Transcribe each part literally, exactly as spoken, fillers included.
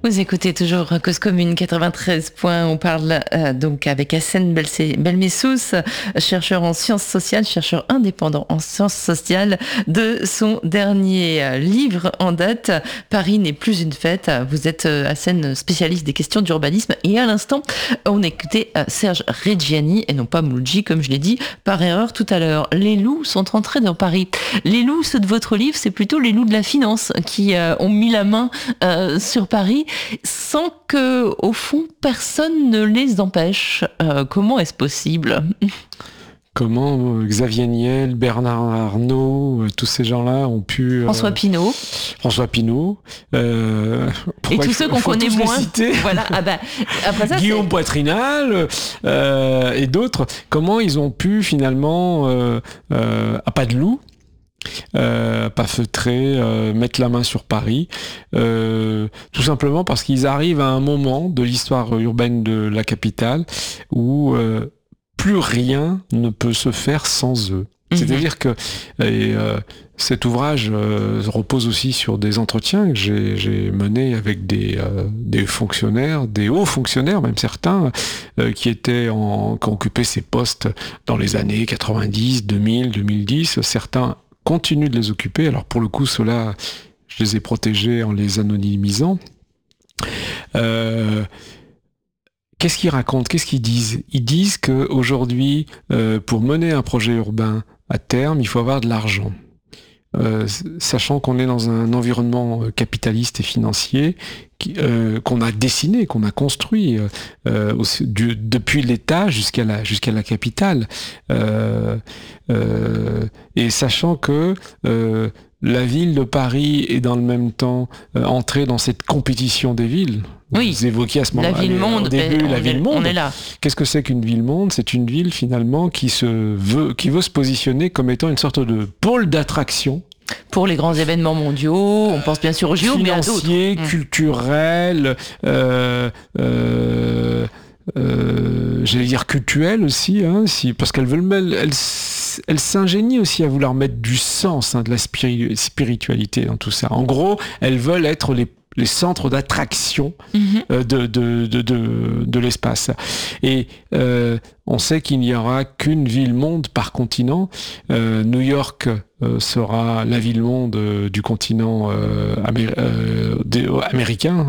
Vous écoutez toujours Cause Commune quatre-vingt-treize points. On parle euh, donc avec Hassen Belmessous, chercheur en sciences sociales, chercheur indépendant en sciences sociales, de son dernier livre en date, Paris n'est plus une fête. Vous êtes euh, Hassen, spécialiste des questions d'urbanisme, et à l'instant, on écoutait euh, Serge Reggiani et non pas Mouloudji, comme je l'ai dit par erreur tout à l'heure. Les loups sont entrés dans Paris. Les loups, ceux de votre livre, c'est plutôt les loups de la finance qui euh, ont mis la main euh, sur Paris, sans que, au fond, personne ne les empêche. Euh, comment est-ce possible ? Comment Xavier Niel, Bernard Arnault, euh, tous ces gens-là ont pu... Euh, François Pinault. François Pinault. Euh, et tous ceux qu'on connaît moins. Voilà. Ah bah, après ça, Guillaume c'est... Poitrinal euh, et d'autres. Comment ils ont pu finalement, euh, euh, à pas de loup, Euh, pas feutré, euh, mettre la main sur Paris, euh, tout simplement parce qu'ils arrivent à un moment de l'histoire urbaine de la capitale où euh, plus rien ne peut se faire sans eux. Mmh. C'est-à-dire que et, euh, cet ouvrage euh, repose aussi sur des entretiens que j'ai, j'ai menés avec des, euh, des fonctionnaires, des hauts fonctionnaires, même certains, euh, qui étaient en, qui occupaient ces postes dans les années quatre-vingt-dix, deux mille, deux mille dix. Certains continuent de les occuper. Alors pour le coup, ceux-là, je les ai protégés en les anonymisant. Euh, qu'est-ce qu'ils racontent ? Qu'est-ce qu'ils disent ? Ils disent qu'aujourd'hui, euh, pour mener un projet urbain à terme, il faut avoir de l'argent. Euh, sachant qu'on est dans un environnement capitaliste et financier qui, euh, qu'on a dessiné, qu'on a construit euh, au, du, depuis l'État jusqu'à la, jusqu'à la capitale. Euh, euh, et sachant que euh, la ville de Paris est dans le même temps euh, entrée dans cette compétition des villes. Oui, vous évoquiez à ce moment-là, la ville-monde, au début, on la est, ville-monde. On est là. Qu'est-ce que c'est qu'une ville-monde ? C'est une ville finalement qui se veut, qui veut se positionner comme étant une sorte de pôle d'attraction. Pour les grands événements mondiaux, on pense bien sûr aux J O, mais à d'autres. Financiers, culturels, euh, euh, euh, j'allais dire cultuels aussi, hein, si, parce qu'elles veulent, elles, elles s'ingénient aussi à vouloir mettre du sens, hein, de la spiritualité dans tout ça. En gros, elles veulent être les les centres d'attraction mmh. euh, de, de, de, de, de l'espace. Et euh, on sait qu'il n'y aura qu'une ville-monde par continent. Euh, New York euh, sera la ville-monde euh, du continent euh, amé- euh, des, américain.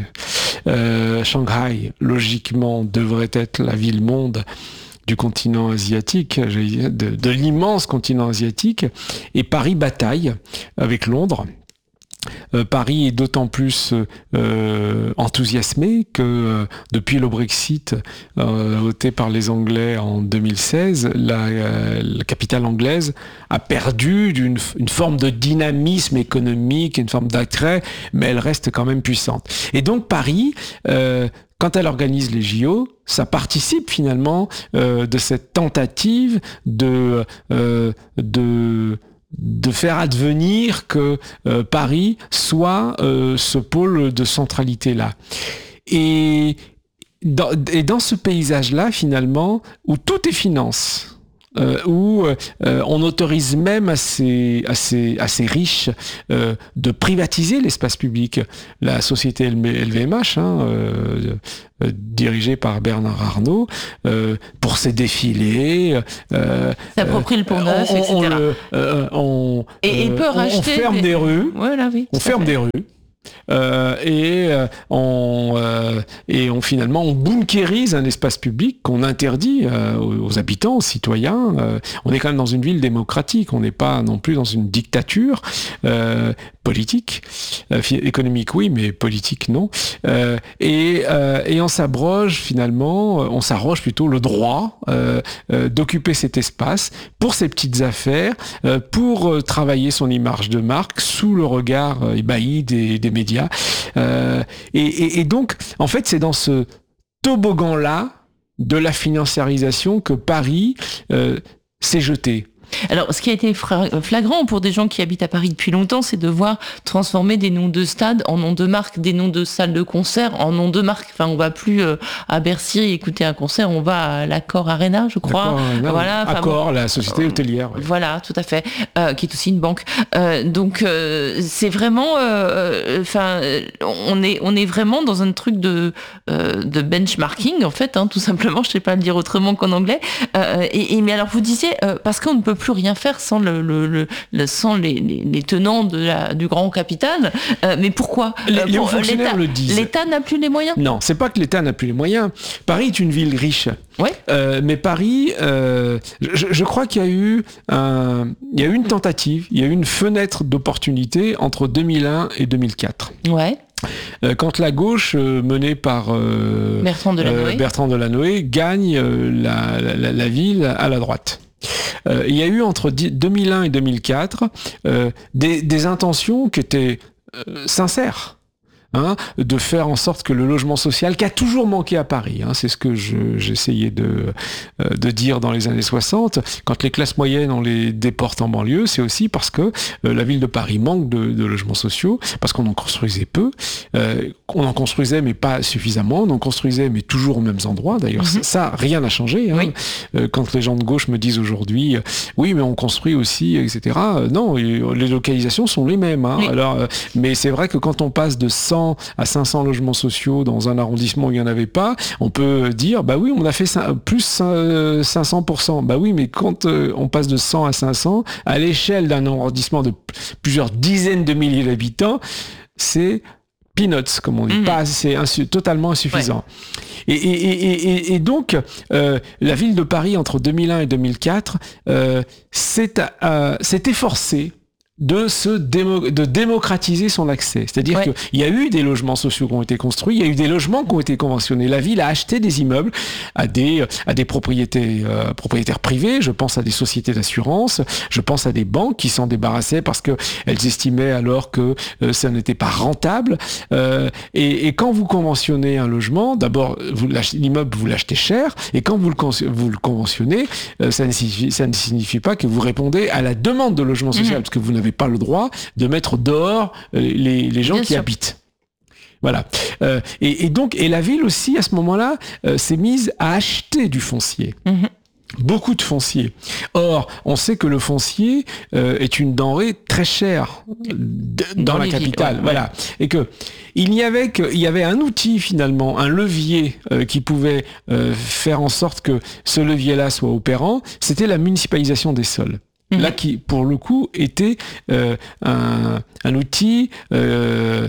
Euh, Shanghai, logiquement, devrait être la ville-monde du continent asiatique, de, de l'immense continent asiatique. Et Paris bataille avec Londres. Euh, Paris est d'autant plus euh, enthousiasmé que euh, depuis le Brexit euh, voté par les Anglais en deux mille seize, la, euh, la capitale anglaise a perdu d'une, une forme de dynamisme économique, une forme d'attrait, mais elle reste quand même puissante. Et donc Paris, euh, quand elle organise les J O, ça participe finalement euh, de cette tentative de... Euh, de de faire advenir que euh, Paris soit euh, ce pôle de centralité-là. Et dans, et dans ce paysage-là, finalement, où tout est finance, Euh, où euh, on autorise même à ces, à ces, à ces riches euh, de privatiser l'espace public. La société L V M H, hein, euh, euh, dirigée par Bernard Arnault, euh, pour ses défilés... Euh, s'approprie le Pont Neuf, on, et cetera. On, le, euh, on, et il peut euh, racheter... On ferme des, des rues. Voilà, oui, on ferme fait. des rues. Euh, et euh, on euh, et on finalement on bunkérise un espace public qu'on interdit euh, aux, aux habitants, aux citoyens. Euh, on est quand même dans une ville démocratique, on n'est pas non plus dans une dictature euh, politique, euh, économique oui, mais politique non. Euh, et euh, et on s'abroge finalement, on s'arroge plutôt le droit euh, euh, d'occuper cet espace pour ses petites affaires, euh, pour euh, travailler son image de marque sous le regard euh, ébahi des, des médias. Euh, et, et, et donc, en fait, c'est dans ce toboggan-là de la financiarisation que Paris euh, s'est jeté. Alors, ce qui a été flagrant pour des gens qui habitent à Paris depuis longtemps, c'est de voir transformer des noms de stades en noms de marques, des noms de salles de concert en noms de marques. Enfin, on va plus euh, à Bercy écouter un concert, on va à l'Accor Arena, je crois. Accor, voilà, Accor, bon, la société hôtelière. Euh, ouais. Voilà, tout à fait, euh, qui est aussi une banque. Euh, donc, euh, c'est vraiment, enfin, euh, on est, on est vraiment dans un truc de, euh, de benchmarking, en fait, hein, tout simplement. Je sais pas le dire autrement qu'en anglais. Euh, et, et mais alors, vous disiez, euh, parce qu'on ne peut plus rien faire sans le, le, le, le sans les, les, les tenants de la, du grand capital. Euh, mais pourquoi les, euh, les pour, fonctionnaires le disent. L'État n'a plus les moyens. Non, c'est pas que l'État n'a plus les moyens. Paris est une ville riche. Ouais. Euh, mais Paris, euh, je, je crois qu'il y a eu un, il y a eu une tentative, il y a eu une fenêtre d'opportunité entre deux mille un et deux mille quatre. Ouais. Euh, quand la gauche, euh, menée par euh, Bertrand Delanoë, euh, Bertrand Delanoë gagne euh, la, la, la ville à la droite. Euh, il y a eu entre deux mille un et deux mille quatre euh, des, des intentions qui étaient euh, sincères. Hein, de faire en sorte que le logement social, qui a toujours manqué à Paris, hein, c'est ce que je, j'essayais de, euh, de dire dans les années soixante, quand les classes moyennes, on les déporte en banlieue, c'est aussi parce que euh, la ville de Paris manque de, de logements sociaux, parce qu'on en construisait peu, euh, on en construisait mais pas suffisamment, on en construisait mais toujours aux mêmes endroits, d'ailleurs mm-hmm. ça, rien n'a changé. Hein. Oui. Euh, quand les gens de gauche me disent aujourd'hui, euh, oui mais on construit aussi, et cetera, euh, non, les localisations sont les mêmes. Hein. Oui. Alors, euh, mais c'est vrai que quand on passe de cent à cinq cents logements sociaux dans un arrondissement où il n'y en avait pas, on peut dire, bah oui, on a fait plus cinq cents pour cent. Bah oui, mais quand on passe de cent à cinq cents, à l'échelle d'un arrondissement de plusieurs dizaines de milliers d'habitants, c'est peanuts, comme on dit. Mmh. Pas, c'est insu- totalement insuffisant. Ouais. Et, et, et, et, et donc, euh, la ville de Paris, entre deux mille un et deux mille quatre, euh, s'est, euh, s'est efforcée de se démo- de démocratiser son accès. C'est-à-dire ouais. qu'il y a eu des logements sociaux qui ont été construits, il y a eu des logements qui ont été conventionnés. La ville a acheté des immeubles à des, à des propriétés, euh, propriétaires privés, je pense à des sociétés d'assurance, je pense à des banques qui s'en débarrassaient parce qu'elles estimaient alors que euh, ça n'était pas rentable. Euh, et, et quand vous conventionnez un logement, d'abord, vous l'immeuble, vous l'achetez cher, et quand vous le, con- vous le conventionnez, euh, ça, ne signifie, ça ne signifie pas que vous répondez à la demande de logement social, mmh. parce que vous n'avez pas le droit de mettre dehors les, les gens Bien qui sûr. habitent. Voilà. Euh, et, et donc, et la ville aussi, à ce moment-là, euh, s'est mise à acheter du foncier. Mmh. Beaucoup de foncier. Or, on sait que le foncier euh, est une denrée très chère de, dans, dans la capitale. Villes, ouais, voilà. Ouais. Et que il y avait que, il y avait un outil finalement, un levier euh, qui pouvait euh, faire en sorte que ce levier-là soit opérant. C'était la municipalisation des sols. Là, qui, pour le coup, était euh, un, un outil euh,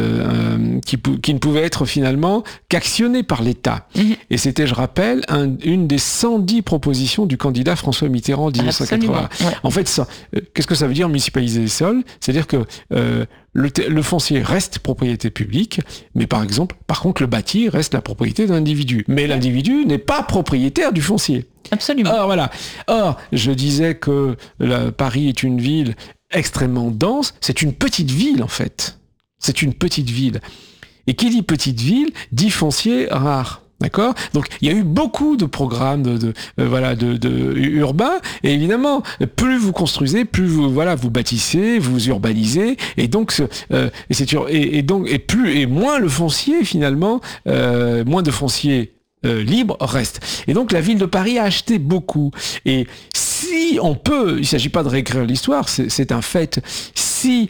euh, qui, qui ne pouvait être finalement qu'actionné par l'État. Mmh. Et c'était, je rappelle, un, une des cent dix propositions du candidat François Mitterrand en dix-neuf cent quatre-vingts. Ouais. En fait, ça, euh, qu'est-ce que ça veut dire municipaliser les sols ? C'est-à-dire que euh, le, le foncier reste propriété publique, mais par exemple, par contre, le bâti reste la propriété d'un individu. Mais l'individu n'est pas propriétaire du foncier. Absolument. Or, voilà. Or, je disais que la, Paris est une ville extrêmement dense. C'est une petite ville, en fait. C'est une petite ville. Et qui dit petite ville, dit foncier rare. D'accord ? Donc, il y a eu beaucoup de programmes de, de, euh, voilà, de, de urbains. Et évidemment, plus vous construisez, plus vous, voilà, vous bâtissez, vous urbanisez. Et donc, euh, et, c'est, et, et donc, et plus, et moins le foncier, finalement, euh, moins de foncier Euh, libre reste. Et donc la ville de Paris a acheté beaucoup. Et si on peut, il ne s'agit pas de réécrire l'histoire, c'est, c'est un fait, si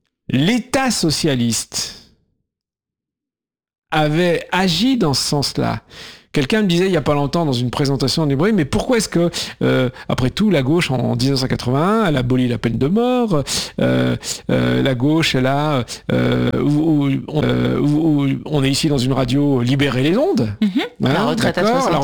l'État socialiste avait agi dans ce sens-là, quelqu'un me disait il n'y a pas longtemps dans une présentation en hébreu, mais pourquoi est-ce que, euh, après tout, la gauche en dix-neuf cent quatre-vingt-un, elle a aboli la peine de mort, euh, euh, la gauche, elle a, euh, où, où, on, euh, où, où on est ici dans une radio libérer les ondes, mmh. hein, la retraite à soixante ans.